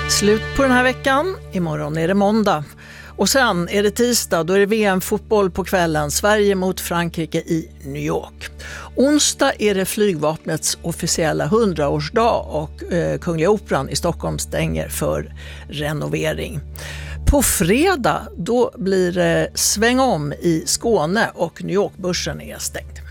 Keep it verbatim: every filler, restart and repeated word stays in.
Slut på den här veckan. Imorgon är det måndag. Och sen är det tisdag, då är det V M-fotboll på kvällen. Sverige mot Frankrike i New York. Onsdag är det flygvapnets officiella hundraårsdag och eh, Kungliga Operan i Stockholm stänger för renovering. På fredag då blir det sväng om i Skåne och New York-börsen är stängd.